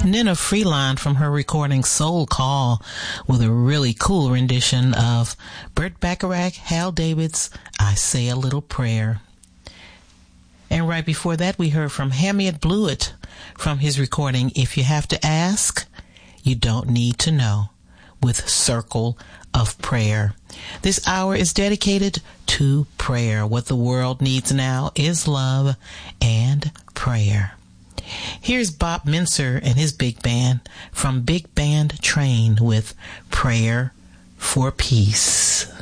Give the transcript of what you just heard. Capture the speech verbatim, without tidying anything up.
Nina Freeland from her recording Soul Call with a really cool rendition of Burt Bacharach, Hal David's I Say a Little Prayer. And right before that, we heard from Hamiet Bluiett from his recording If You Have to Ask, You Don't Need to Know with Circle of Prayer. This hour is dedicated to prayer. What the world needs now is love and prayer. Here's Bob Mincer and his big band from Big Band Train with Prayer for Peace.